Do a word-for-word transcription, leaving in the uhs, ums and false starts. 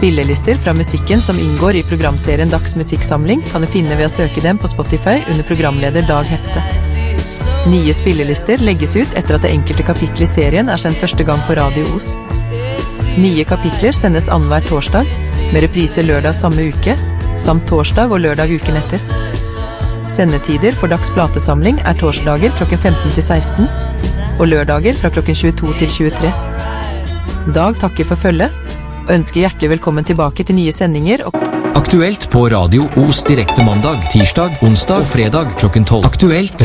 Spillelister fra musikken som inngår i programserien Dags Musikksamling kan du finne ved å søke dem på Spotify under programleder Dag Hefte. Nye spillelister legges ut etter at det enkelte kapittel i serien er sendt første gang på Radio Os. Nye kapitler sendes annenhver torsdag, med reprise lørdag samme uke, samt torsdag og lørdag uken etter. Sendetider for Dags platesamling er torsdager klokken femten til seksten, og lørdager fra klokken tjueto til tjuetre. Dag takker for følget, og ønsker hjertelig velkommen tilbake til nye sendinger. Og Aktuelt på Radio Os direkte mandag, tirsdag, onsdag og fredag klokken tolv. Aktuelt